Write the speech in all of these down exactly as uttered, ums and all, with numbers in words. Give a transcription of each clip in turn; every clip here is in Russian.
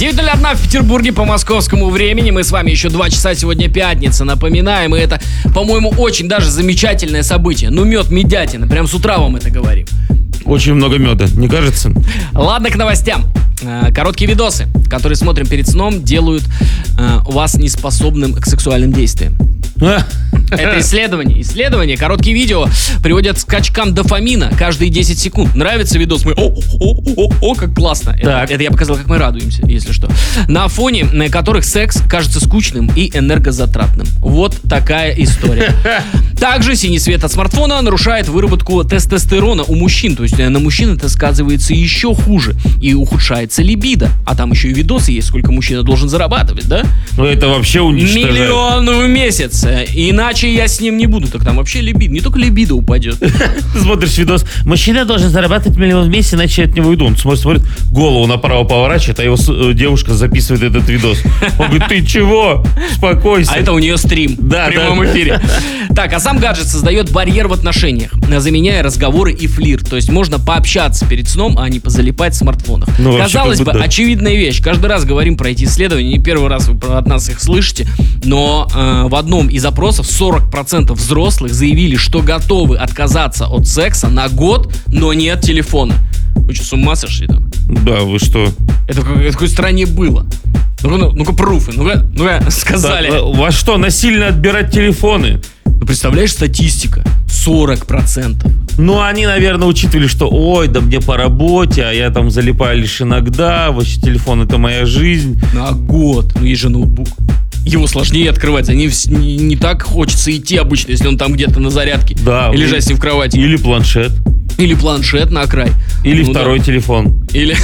девять ноль один в Петербурге по московскому времени. Мы с вами еще два часа, сегодня пятница. Напоминаем, и это, по-моему, очень даже замечательное событие. Ну, мед, медятина. Прям с утра вам это говорим. Очень много меда, не кажется? Ладно, к новостям. Короткие видосы, которые смотрим перед сном, делают э, вас неспособным к сексуальным действиям. Это исследование. Исследование. Короткие видео приводят к скачкам дофамина каждые десять секунд. Нравится видос? Мы о, о, о, о, о, как классно. Это, это я показал, как мы радуемся, если что. На фоне на которых секс кажется скучным и энергозатратным. Вот такая история. Также синий свет от смартфона нарушает выработку тестостерона у мужчин. То есть на мужчин это сказывается еще хуже. И ухудшается либидо. А там еще и видосы есть, сколько мужчина должен зарабатывать, да? Ну это вообще уничтожает. Миллион в месяц. Иначе я с ним не буду. Так там вообще либидо. Не только либидо упадет. Ты смотришь видос. Мужчина должен зарабатывать миллион в месяц, иначе от него уйду. Он смотрит, смотрит, голову направо поворачивает, а его девушка записывает этот видос. Он говорит, ты чего? Успокойся. А это у нее стрим да, в прямом да. эфире. Так, а сам гаджет создает барьер в отношениях, заменяя разговоры и флирт. То есть можно пообщаться перед сном, а не позалипать в смартфонах. Ну, казалось бы, да. Очевидная вещь. Каждый раз говорим про эти исследования. Не первый раз вы от нас их слышите. Но э, в одном из опросов сорок процентов взрослых заявили, что готовы отказаться от секса на год, но не от телефона. Вы что, с ума сошли там? Да, вы что? Это в какой стране было? Ну-ка, ну-ка, пруфы, ну-ка, ну-ка, сказали. Да, во что, насильно отбирать телефоны? Ну, представляешь, статистика. сорок процентов. Ну, они, наверное, учитывали, что ой, да мне по работе, а я там залипаю лишь иногда, вообще телефон — это моя жизнь. На год. Ну, есть же ноутбук. Его сложнее открывать. Они не, не так хочется идти обычно, если он там где-то на зарядке. Да. И лежать с ним в кровати. Или планшет. Или планшет на край. Или ну, второй да. телефон. Или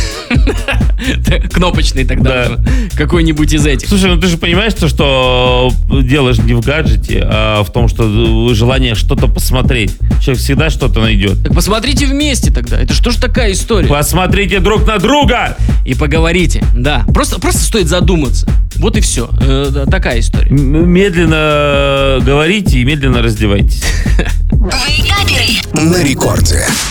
кнопочный тогда. Да. Какой-нибудь из этих. Слушай, ну ты же понимаешь, то, что делаешь не в гаджете, а в том, что желание что-то посмотреть. Человек всегда что-то найдет. Так посмотрите вместе тогда. Это что ж такая история? Посмотрите друг на друга! И поговорите. Да. Просто, просто стоит задуматься. Вот и все. Э, такая история. Медленно говорите и медленно раздевайтесь. На рекорде.